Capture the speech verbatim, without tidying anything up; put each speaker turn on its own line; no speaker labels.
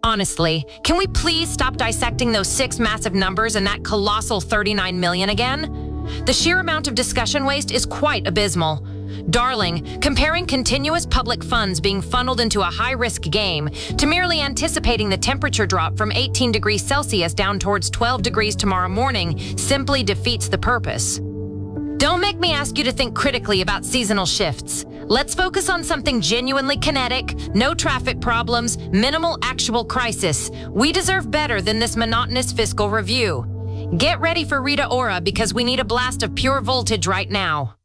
Honestly, can we please stop dissecting those six massive numbers and that colossal thirty-nine million again? The sheer amount of discussion waste is quite abysmal. Darling, comparing continuous public funds being funneled into a high-risk game to merely anticipating the temperature drop from eighteen degrees Celsius down towards twelve degrees tomorrow morning simply defeats the purpose. Don't make me ask you to think critically about seasonal shifts. Let's focus on something genuinely kinetic, no traffic problems, minimal actual crisis. We deserve better than this monotonous fiscal review. Get ready for Rita Ora because we need a blast of pure voltage right now.